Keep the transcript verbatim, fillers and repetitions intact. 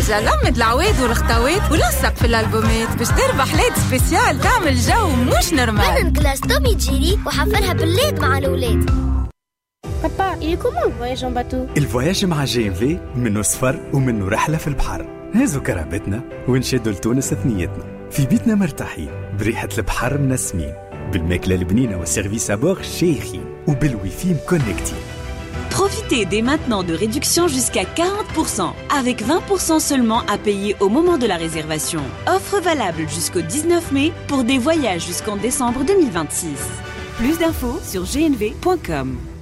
برجع لمد العواد والخطوات ولصق في الالبومات باش تربح ليد سبيسيال تعمل جو مش نورمال. من كلاس تومي جيري وحفلها بالليد مع الأولاد. Papa, il est comment le voyage en bateau? الفواياج مع جي ان في منه سفر ومنه رحلة في البحر. هزوا كرهبتنا ونشدوا لتونس ثنيتنا في بيتنا مرتاحين بريحة البحر منسمين بالماكلة البنينة والسيرفيس أبور شيخين وبالويفي مكونكتين. Profitez dès maintenant de réductions jusqu'à quarante pour cent, avec vingt pour cent seulement à payer au moment de la réservation. Offre valable jusqu'au dix-neuf mai pour des voyages jusqu'en décembre deux mille vingt-six. Plus d'infos sur g n v point com.